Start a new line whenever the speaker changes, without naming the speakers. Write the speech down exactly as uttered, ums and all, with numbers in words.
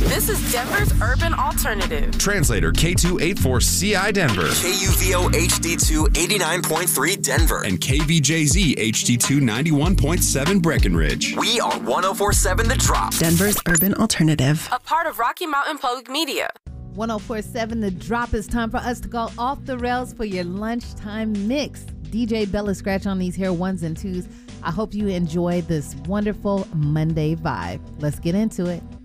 This is Denver's Urban Alternative.
Translator K two eighty-four C I Denver.
K U V O H D two eighty-nine point three Denver.
And K V J Z H D two ninety-one point seven Breckenridge.
We are one oh four point seven The Drop.
Denver's Urban Alternative.
A part of Rocky Mountain Public Media.
one oh four point seven The Drop. Is time for us to go off the rails for your lunchtime mix. D J Bella Scratch on these here ones and twos. I hope you enjoy this wonderful Monday vibe. Let's get into it.